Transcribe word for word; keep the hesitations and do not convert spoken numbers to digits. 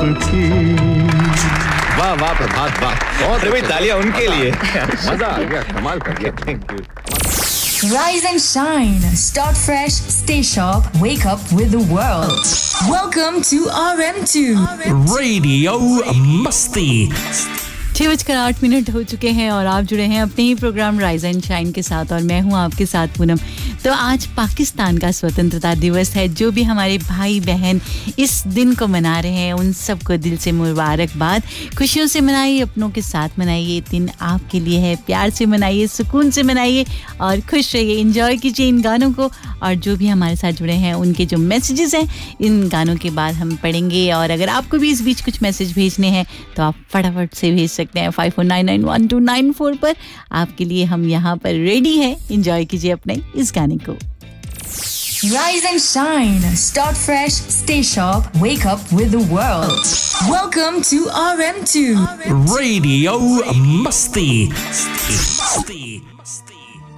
की। वाह वाह प्रभात वाह, बहुत भाई तालियां उनके लिए। मजा आ गया, कमाल कर दिया। Thank you. Rise and shine. Start fresh. Stay sharp. Wake up with the world. Welcome to R M two. Radio Masti. छह बजकर आठ मिनट हो चुके हैं और आप जुड़े हैं अपने ही प्रोग्राम राइज एंड शाइन के साथ और मैं हूं आपके साथ पूनम। तो आज पाकिस्तान का स्वतंत्रता दिवस है। जो भी हमारे भाई बहन इस दिन को मना रहे हैं उन सबको दिल से मुबारकबाद। खुशियों से मनाइए, अपनों के साथ मनाइए। ये दिन आपके लिए है। प्यार से मनाइए, सुकून से मनाइए और खुश रहिए। एंजॉय कीजिए इन गानों को। और जो भी हमारे साथ जुड़े हैं उनके जो मैसेजेस हैं इन गानों के बाद हम पढ़ेंगे। और अगर आपको भी इस बीच कुछ मैसेज भेजने हैं तो आप फटाफट से भेज सकते हैं five four nine nine one two nine four पर। आपके लिए हम यहाँ पर रेडी हैं। एंजॉय कीजिए अपने इस गाने को। Rise and shine. Start fresh. Stay sharp. Wake up with the world. Welcome to R M two. Radio Masti. Masti. Masti.